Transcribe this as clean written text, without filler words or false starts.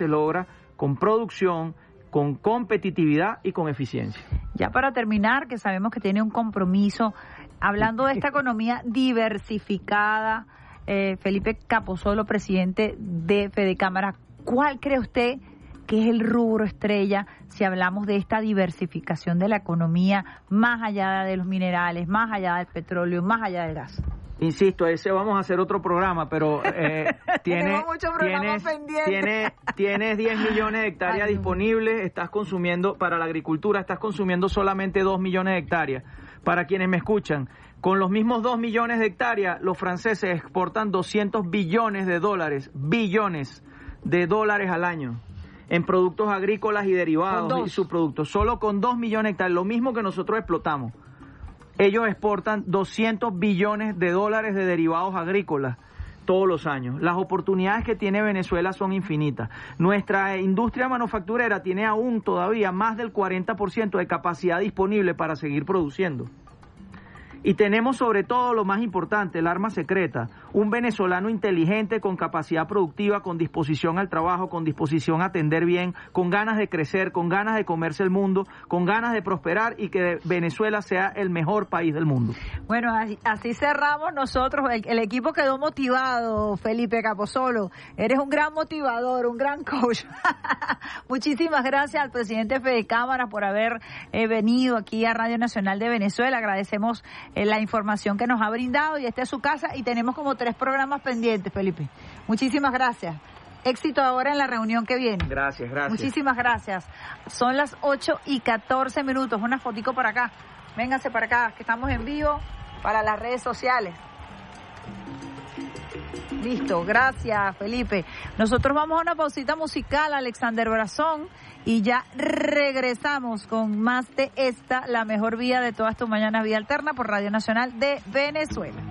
se logra con producción, con competitividad y con eficiencia. Ya para terminar, que sabemos que tiene un compromiso, hablando de esta economía diversificada, Felipe Capozolo, presidente de Fedecámara, ¿cuál cree usted que es el rubro estrella si hablamos de esta diversificación de la economía más allá de los minerales, más allá del petróleo, más allá del gas? Insisto, ese vamos a hacer otro programa, pero tienes 10 millones de hectáreas disponibles, estás consumiendo, para la agricultura, estás consumiendo solamente 2 millones de hectáreas. Para quienes me escuchan, con los mismos 2 millones de hectáreas, los franceses exportan 200 billones de dólares al año en productos agrícolas y derivados y subproductos, solo con 2 millones de hectáreas, lo mismo que nosotros explotamos. Ellos exportan 200 billones de dólares de derivados agrícolas todos los años. Las oportunidades que tiene Venezuela son infinitas. Nuestra industria manufacturera tiene aún todavía más del 40% de capacidad disponible para seguir produciendo. Y tenemos sobre todo lo más importante, el arma secreta, un venezolano inteligente con capacidad productiva, con disposición al trabajo, con disposición a atender bien, con ganas de crecer, con ganas de comerse el mundo, con ganas de prosperar y que Venezuela sea el mejor país del mundo. Bueno, así cerramos nosotros, el equipo quedó motivado, Felipe Capozolo, eres un gran motivador, un gran coach. Muchísimas gracias al presidente de Fedecámara por haber venido aquí a Radio Nacional de Venezuela, agradecemos la información que nos ha brindado y esta es su casa y tenemos como 3 programas pendientes, Felipe. Muchísimas gracias. Éxito ahora en la reunión que viene. Gracias. Muchísimas gracias. Son las 8:14. Una fotico para acá. Véngase para acá, que estamos en vivo para las redes sociales. Listo, gracias, Felipe. Nosotros vamos a una pausita musical, Alexander Brazón, y ya regresamos con más de esta, la mejor vía de todas tus mañanas, Vía Alterna, por Radio Nacional de Venezuela.